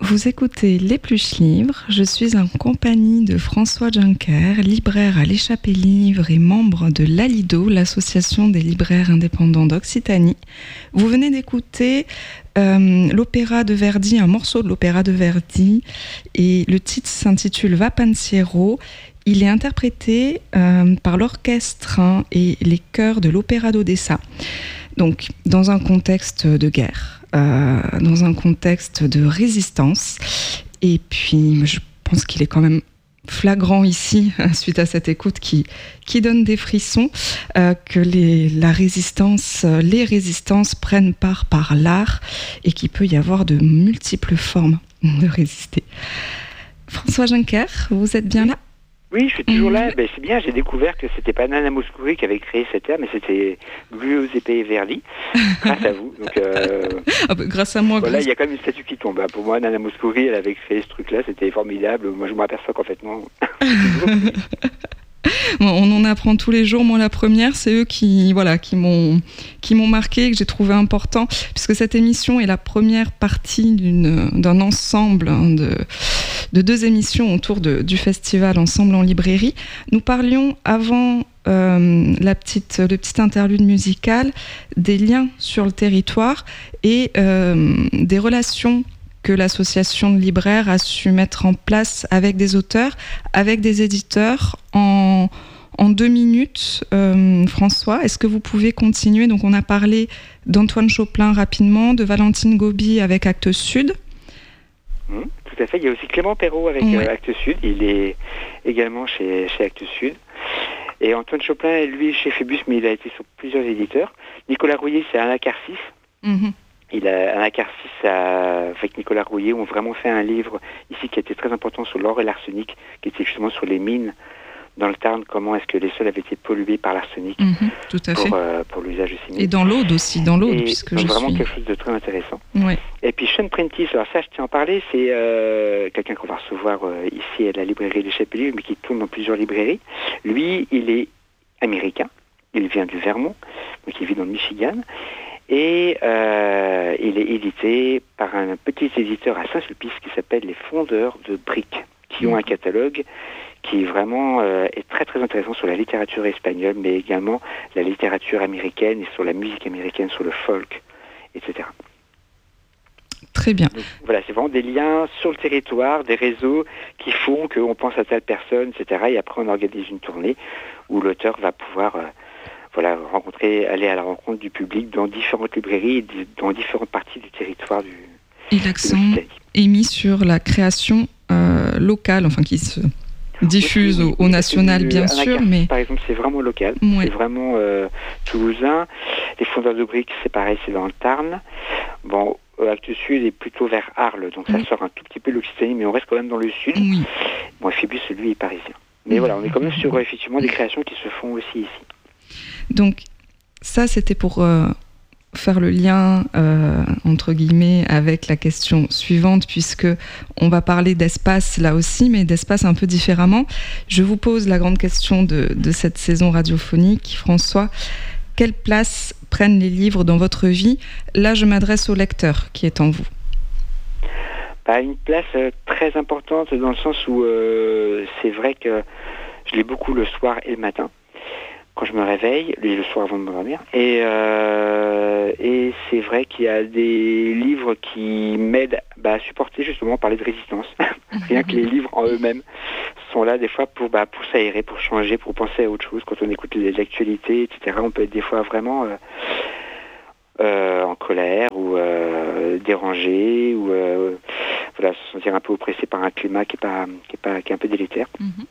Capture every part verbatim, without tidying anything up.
Vous écoutez l'Épluche Livre. Je suis en compagnie de François Juncker, libraire à l'Échappée Livre et membre de l'ALIDO, l'association des libraires indépendants d'Occitanie. Vous venez d'écouter euh, l'opéra de Verdi, un morceau de l'opéra de Verdi, et le titre s'intitule Va Pensiero. Il est interprété euh, par l'orchestre hein, et les chœurs de l'Opéra d'Odessa. Donc, dans un contexte de guerre. Euh, dans un contexte de résistance. Et puis, je pense qu'il est quand même flagrant ici, suite à cette écoute qui, qui donne des frissons, euh, que les, la résistance, les résistances prennent part par l'art et qu'il peut y avoir de multiples formes de résister. François Juncker, vous êtes bien là ? Oui, je suis toujours mmh. là. Ben, c'est bien, j'ai découvert que c'était pas Nana Mouskouri qui avait créé cette terme, mais c'était Giuseppe Verdi, grâce à vous. Donc, euh, ah bah, grâce à moi. Voilà, grâce... il y a quand même une statue qui tombe. Hein. Pour moi, Nana Mouskouri, elle avait créé ce truc-là, c'était formidable. Moi, je m'aperçois complètement. Bon, on en apprend tous les jours. Moi, la première, c'est eux qui, voilà, qui m'ont, qui m'ont marqué, que j'ai trouvé important, puisque cette émission est la première partie d'une, d'un ensemble hein, de, de deux émissions autour de, du festival Ensemble en librairie. Nous parlions avant euh, la petite, le petit interlude musical des liens sur le territoire et euh, des relations que l'association de libraires a su mettre en place avec des auteurs, avec des éditeurs. En, en deux minutes, euh, François, est-ce que vous pouvez continuer ? Donc, on a parlé d'Antoine Choplin rapidement, de Valentine Gobi avec Actes Sud. Mmh, tout à fait. Il y a aussi Clément Perrault avec ouais. euh, Actes Sud. Il est également chez, chez Actes Sud. Et Antoine Choplin, lui, chez Phébus, mais il a été sur plusieurs éditeurs. Nicolas Rouillet, c'est Alain Carcis. Mmh. Il a un Acarcis avec Nicolas Rouillet ont vraiment fait un livre ici qui était très important sur l'or et l'arsenic, qui était justement sur les mines dans le Tarn, comment est-ce que les sols avaient été pollués par l'arsenic mmh, tout à pour, fait. Euh, pour l'usage de ces mines. Et dans l'Aude aussi, dans l'Aude, et puisque donc je vraiment suis... quelque chose de très intéressant. Ouais. Et puis Sean Prentice, alors ça je tiens à en parler, c'est euh, quelqu'un qu'on va recevoir euh, ici à la librairie l'Échappée Livre, mais qui tourne dans plusieurs librairies. Lui, il est américain, il vient du Vermont, donc il vit dans le Michigan. Et euh, il est édité par un petit éditeur à Saint-Sulpice qui s'appelle Les Fondeurs de Briques, qui ont un catalogue qui vraiment euh, est très très intéressant sur la littérature espagnole, mais également la littérature américaine et sur la musique américaine, sur le folk, et cetera. Très bien. Donc, voilà, c'est vraiment des liens sur le territoire, des réseaux qui font qu'on pense à telle personne, et cetera. Et après on organise une tournée où l'auteur va pouvoir... Euh, Voilà, rencontrer, aller à la rencontre du public dans différentes librairies et dans différentes parties du territoire du. Et l'accent est mis sur la création euh, locale, enfin qui se diffuse oui, oui, au, au national, bien sûr, Acarcis, mais par exemple, c'est vraiment local, ouais. C'est vraiment euh, toulousain. Les Fondeurs de Briques, c'est pareil, c'est dans le Tarn. Bon, Actes Sud est plutôt vers Arles, donc ça oui. sort un tout petit peu de l'Occitanie, mais on reste quand même dans le sud. Oui. Bon, Phébus, lui, est parisien. Mais oui. voilà, on est quand même sur effectivement des créations qui se font aussi ici. Donc ça, c'était pour euh, faire le lien, euh, entre guillemets, avec la question suivante, puisque on va parler d'espace là aussi, mais d'espace un peu différemment. Je vous pose la grande question de, de cette saison radiophonique. François, quelle place prennent les livres dans votre vie ? Là, je m'adresse au lecteur qui est en vous. Bah, une place euh, très importante dans le sens où euh, c'est vrai que je lis beaucoup le soir et le matin. Quand je me réveille, le soir avant de m'endormir. Et, euh, et c'est vrai qu'il y a des livres qui m'aident bah, à supporter justement parler de résistance. Rien que les livres en eux-mêmes sont là des fois pour, bah, pour s'aérer, pour changer, pour penser à autre chose. Quand on écoute l'actualité, et cetera, on peut être des fois vraiment euh, euh, en colère ou euh, dérangé ou euh, voilà, se sentir un peu oppressé par un climat qui est, pas, qui est, pas, qui est un peu délétère. Mm-hmm.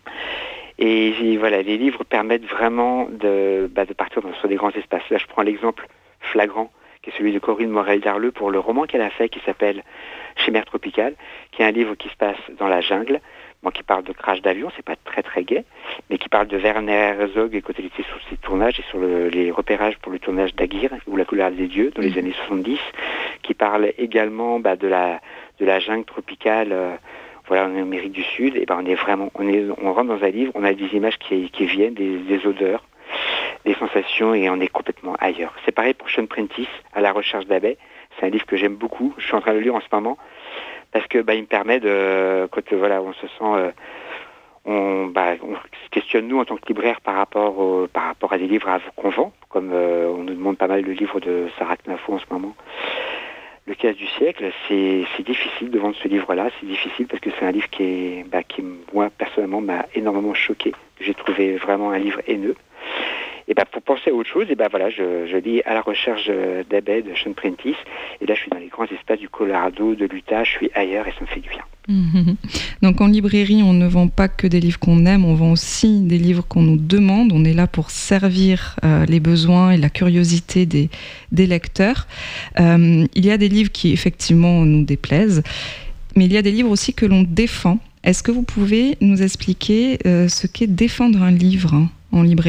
Et voilà, les livres permettent vraiment de, bah, de partir dans, sur des grands espaces. Là, je prends l'exemple flagrant, qui est celui de Corinne Morel-Darleux, pour le roman qu'elle a fait, qui s'appelle Chimère tropicale, qui est un livre qui se passe dans la jungle, bon, qui parle de crash d'avion, c'est pas très très gai, mais qui parle de Werner Herzog et quand il était sur ses tournages et sur le, les repérages pour le tournage d'Aguirre, ou La couleur des dieux, dans les années soixante-dix, qui parle également bah, de, la, de la jungle tropicale, euh, voilà, on est en Amérique du Sud, et ben on est vraiment, on est, on rentre dans un livre, on a des images qui, qui viennent, des, des odeurs, des sensations, et on est complètement ailleurs. C'est pareil pour Sean Prentice, À la recherche d'abeilles. C'est un livre que j'aime beaucoup. Je suis en train de le lire en ce moment parce que bah, il me permet de, quand voilà, on se sent, euh, on, bah, on se questionne nous en tant que libraire par rapport, au, par rapport à des livres à, qu'on vend, comme euh, on nous demande pas mal le livre de Sarah Knafo en ce moment. Le casse du siècle, c'est, c'est difficile de vendre ce livre-là. C'est difficile parce que c'est un livre qui, est, bah, qui moi, personnellement, m'a énormément choqué. J'ai trouvé vraiment un livre haineux. Et bah, pour penser à autre chose, et bah, voilà, je, je lis À la recherche d'abeilles de Sean Prentice. Et là, je suis dans les grands espaces du Colorado, de l'Utah. Je suis ailleurs et ça me fait du bien. Mmh. Donc en librairie, on ne vend pas que des livres qu'on aime, on vend aussi des livres qu'on nous demande. On est là pour servir euh, les besoins et la curiosité des, des lecteurs. Euh, il y a des livres qui effectivement nous déplaisent, mais il y a des livres aussi que l'on défend. Est-ce que vous pouvez nous expliquer euh, ce qu'est défendre un livre hein, en librairie ?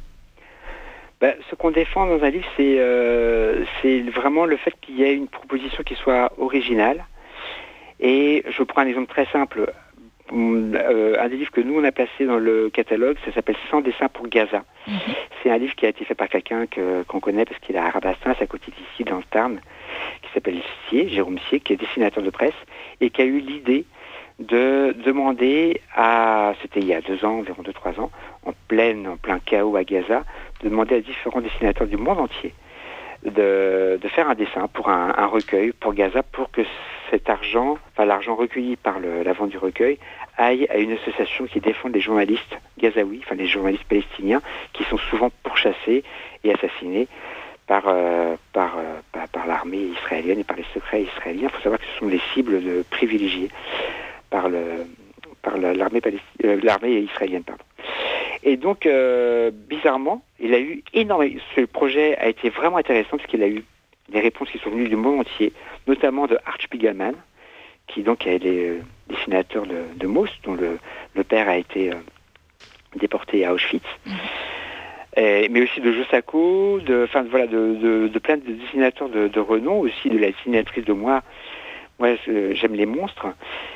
Ben, ce qu'on défend dans un livre, c'est, euh, c'est vraiment le fait qu'il y ait une proposition qui soit originale. Et je prends un exemple très simple. Euh, un des livres que nous, on a placé dans le catalogue, ça s'appelle cent dessins pour Gaza. Mmh. C'est un livre qui a été fait par quelqu'un que, qu'on connaît parce qu'il est à Rabastens, à côté d'ici, dans le Tarn, qui s'appelle Sier, Jérôme Sier, qui est dessinateur de presse, et qui a eu l'idée de demander à, c'était il y a deux ans, environ deux, trois ans, en plein, en plein chaos à Gaza, de demander à différents dessinateurs du monde entier de, de faire un dessin pour un, un recueil pour Gaza, pour que cet argent, enfin l'argent recueilli par le, la vente du recueil, aille à une association qui défend les journalistes gazaouis, enfin les journalistes palestiniens, qui sont souvent pourchassés et assassinés par, euh, par, euh, par, par l'armée israélienne et par les secrets israéliens. Il faut savoir que ce sont les cibles de privilégiées par, le, par la, l'armée, palesti- euh, l'armée israélienne. Pardon. Et donc, euh, bizarrement, il a eu énormément... Ce projet a été vraiment intéressant parce qu'il a eu des réponses qui sont venues du monde entier, notamment de Art Spiegelman, qui donc est le dessinateur de, de Maus, dont le, le père a été euh, déporté à Auschwitz, mmh. et, mais aussi de Josako, de, enfin, voilà, de, de, de plein de dessinateurs de, de renom, aussi de la dessinatrice de moi, moi j'aime les monstres.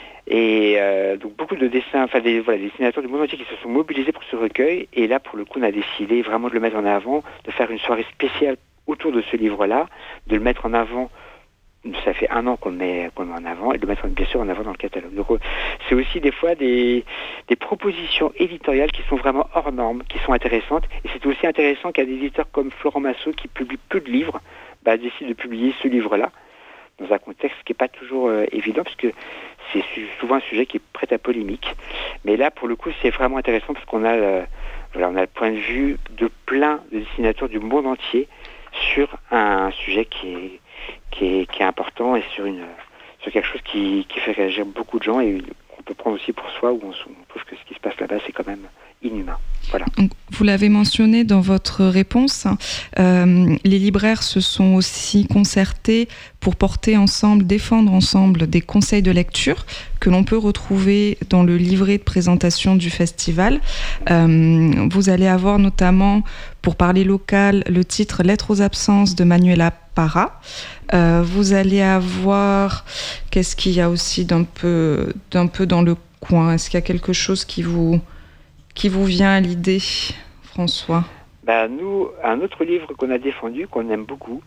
Et euh, donc beaucoup de dessins, enfin des, voilà, des dessinateurs du monde entier qui se sont mobilisés pour ce recueil. Et là, pour le coup, on a décidé vraiment de le mettre en avant, de faire une soirée spéciale autour de ce livre-là, de le mettre en avant. Ça fait un an qu'on le met, qu'on le met en avant, et de le mettre bien sûr en avant dans le catalogue. Donc c'est aussi des fois des, des propositions éditoriales qui sont vraiment hors normes, qui sont intéressantes. Et c'est aussi intéressant qu'un éditeur comme Florent Massot, qui publie peu de livres, bah, décide de publier ce livre-là, dans un contexte qui n'est pas toujours euh, évident, parce que c'est su- souvent un sujet qui est prêt à polémique. Mais là, pour le coup, c'est vraiment intéressant, parce qu'on a, euh, voilà, on a le point de vue de plein de dessinateurs du monde entier sur un sujet qui est, qui est, qui est important, et sur, une, sur quelque chose qui, qui fait réagir beaucoup de gens, et qu'on peut prendre aussi pour soi, où on, on trouve que ce qui se passe là-bas, c'est quand même inhumain. Voilà. Donc, vous l'avez mentionné dans votre réponse, euh, les libraires se sont aussi concertés pour porter ensemble, défendre ensemble des conseils de lecture que l'on peut retrouver dans le livret de présentation du festival. Euh, vous allez avoir notamment, pour parler local, le titre « Lettres aux absences » de Manuela Parra. Euh, vous allez avoir, qu'est-ce qu'il y a aussi d'un peu, d'un peu dans le coin ? Est-ce qu'il y a quelque chose qui vous... qui vous vient à l'idée, François ? Ben, nous, un autre livre qu'on a défendu, qu'on aime beaucoup,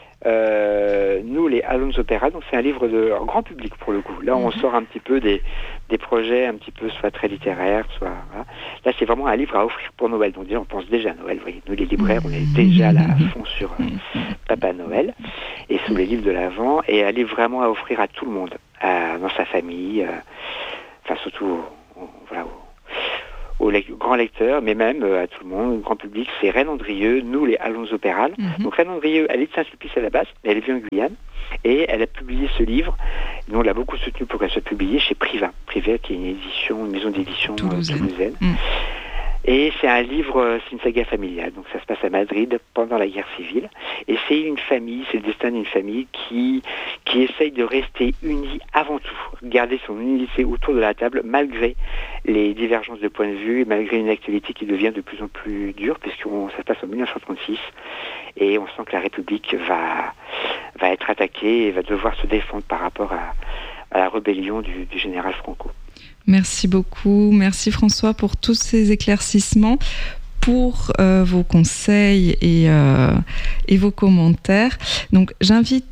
euh, nous, les Alon's Opéra, donc c'est un livre de grand public pour le coup. Là, on mm-hmm. sort un petit peu des, des projets un petit peu soit très littéraires, soit... Voilà. Là, c'est vraiment un livre à offrir pour Noël. Donc, on pense déjà à Noël. Vous voyez, nous, les libraires, on est déjà là à fond sur euh, Papa Noël et sous les livres de l'Avent, et un livre vraiment à offrir à tout le monde, à, dans sa famille, euh, enfin, surtout au, au, voilà, au, aux le- grands lecteurs, mais même euh, à tout le monde, au grand public. C'est Reine Andrieux, nous les Alon's Opéra. Mm-hmm. Donc Reine Andrieux, elle est de Saint-Sulpice à la base, mais elle vit en Guyane, et elle a publié ce livre. Nous, on l'a beaucoup soutenu pour qu'elle soit publiée chez Priva. Priva, qui est une édition, une maison d'édition toulousaine. Euh, toulousaine. Mm. Et c'est un livre, c'est une saga familiale. Donc ça se passe à Madrid pendant la guerre civile. Et c'est une famille, c'est le destin d'une famille qui, qui essaye de rester unie avant tout. Garder son unité autour de la table malgré les divergences de point de vue, malgré une actualité qui devient de plus en plus dure, puisque ça se passe en dix-neuf cent trente-six. Et on sent que la République va, va être attaquée et va devoir se défendre par rapport à, à la rébellion du, du général Franco. Merci beaucoup. Merci François pour tous ces éclaircissements, pour euh, vos conseils et, euh, et vos commentaires. Donc j'invite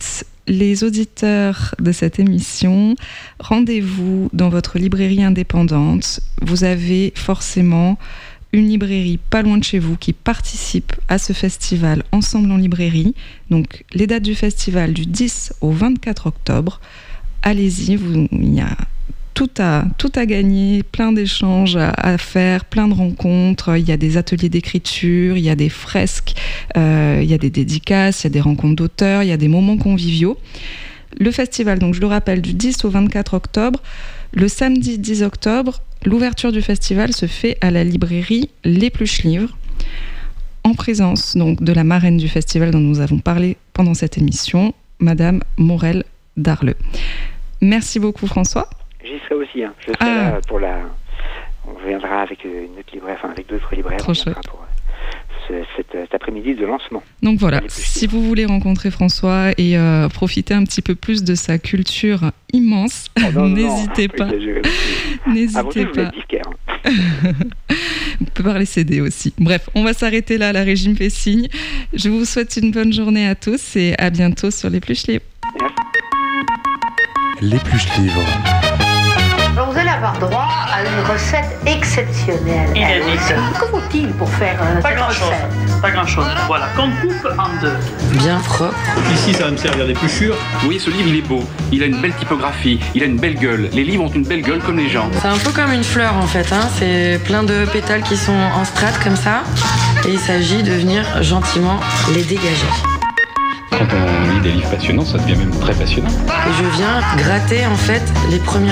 les auditeurs de cette émission, rendez-vous dans votre librairie indépendante. Vous avez forcément une librairie pas loin de chez vous qui participe à ce festival Ensemble en librairie. Donc les dates du festival du dix au vingt-quatre octobre. Allez-y, vous, il y a tout à, tout à gagner, plein d'échanges à, à faire, plein de rencontres. Il y a des ateliers d'écriture, il y a des fresques, euh, il y a des dédicaces, il y a des rencontres d'auteurs, il y a des moments conviviaux. Le festival, donc je le rappelle, du dix au vingt-quatre octobre. Le samedi dix octobre, l'ouverture du festival se fait à la librairie L'Épluche Livre, en présence donc de la marraine du festival dont nous avons parlé pendant cette émission, Madame Morel Darleux. Merci beaucoup François. J'y serai aussi, hein. Je serai ah. là pour la... On viendra avec une autre libraire, enfin avec d'autres libraires. Trop on chouette. pour ce, cet, cet après-midi de lancement. Donc voilà, si vous voulez rencontrer François et euh, profiter un petit peu plus de sa culture immense, oh non, n'hésitez non, pas. N'hésitez Avant tout, pas. Je disquaire, hein. On peut parler C D aussi. Bref, on va s'arrêter là, la régie me fait signe. Je vous souhaite une bonne journée à tous et à bientôt sur l'Épluche Livre. Merci. L'Épluche Livre. Alors vous allez avoir droit à une recette exceptionnelle. Inédite. Que faut-il pour faire euh, Pas cette grand-chose. recette? Pas grand-chose. Voilà, qu'on coupe en deux. Bien propre. Ici, ça va me servir d'épluchure. Vous voyez, ce livre, il est beau. Il a une belle typographie. Il a une belle gueule. Les livres ont une belle gueule comme les gens. C'est un peu comme une fleur en fait. Hein. C'est plein de pétales qui sont en strates comme ça. Et il s'agit de venir gentiment les dégager. Quand on lit des livres passionnants, ça devient même très passionnant. Et je viens gratter en fait les premières